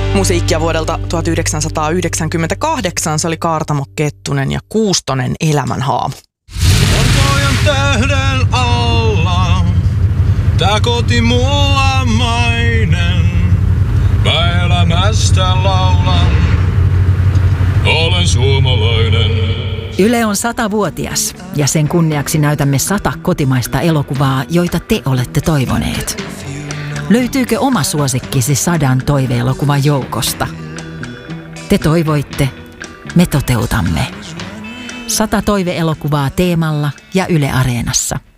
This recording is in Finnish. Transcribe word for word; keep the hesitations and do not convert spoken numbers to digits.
Musiikkia vuodelta tuhatyhdeksänsataayhdeksänkymmentäkahdeksan, se oli Kaartamo Kettunen ja Kuustonen Elämänhaamu. Valkojen tähden alla, tää koti mulla mainen, mä elämästä laulan, olen suomalainen. Yle on satavuotias ja sen kunniaksi näytämme sata kotimaista elokuvaa, joita te olette toivoneet. Löytyykö oma suosikkisi sadan toiveelokuvan joukosta? Te toivoitte, me toteutamme. Sata toiveelokuvaa Teemalla ja Yle Areenassa.